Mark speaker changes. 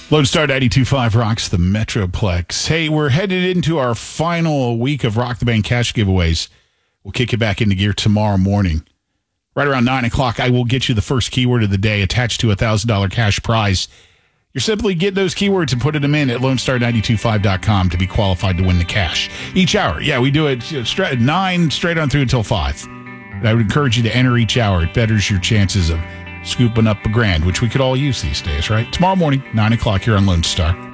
Speaker 1: Lone Star 92.5 rocks the Metroplex. Hey, we're headed into our final week of Rock the Bank cash giveaways. We'll kick it back into gear tomorrow morning. Right around 9 o'clock, I will get you the first keyword of the day attached to a $1,000 cash prize. You're simply get those keywords and putting them in at LoneStar925.com to be qualified to win the cash. Each hour, we do it 9 straight on through until 5. And I would encourage you to enter each hour. It betters your chances of scooping up $1,000, which we could all use these days, right? Tomorrow morning, 9 o'clock here on Lone Star.